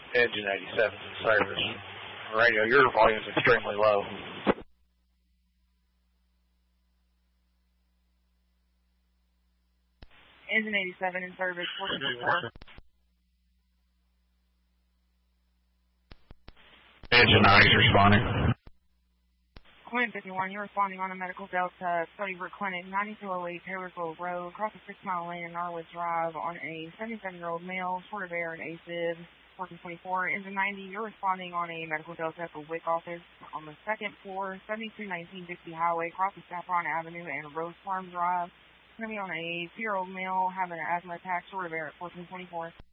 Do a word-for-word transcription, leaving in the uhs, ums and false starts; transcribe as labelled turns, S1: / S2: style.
S1: Engine eighty-seven in service. Radio, your volume is extremely low.
S2: Engine eighty-seven in service, fourteen fifty-four.
S3: Engine ninety responding.
S2: Clinic fifty-one, you're responding on a Medical Delta, Study Brook Clinic, ninety-two oh eight Taylorsville Road, across a six-mile lane in Norwood Drive on a seventy-seven-year-old male, short of air and AFib, fourteen twenty-four. Engine ninety, you're responding on a Medical Delta at the W I C office on the second floor, seventy-two nineteen Dixie Highway, across the Saffron Avenue and Rose Farm Drive. It's going to be on a two-year-old male having an asthma attack, short of air at fourteen twenty-four.